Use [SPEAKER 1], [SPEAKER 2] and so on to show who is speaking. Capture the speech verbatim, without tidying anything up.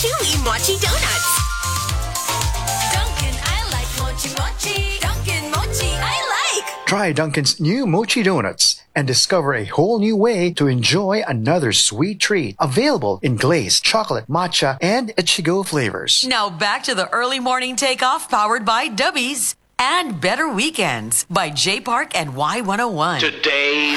[SPEAKER 1] chewy mochi donuts.
[SPEAKER 2] Dunkin', I like mochi mochi. Dunkin' mochi, I like.
[SPEAKER 3] Try Dunkin's new Mochi Donuts and discover a whole new way to enjoy another sweet treat. Available in glazed, chocolate, matcha, and Ichigo flavors.
[SPEAKER 4] Now back to the early morning takeoff powered by Dubbies and Better Weekends by J Park and Y one oh one.
[SPEAKER 5] Today.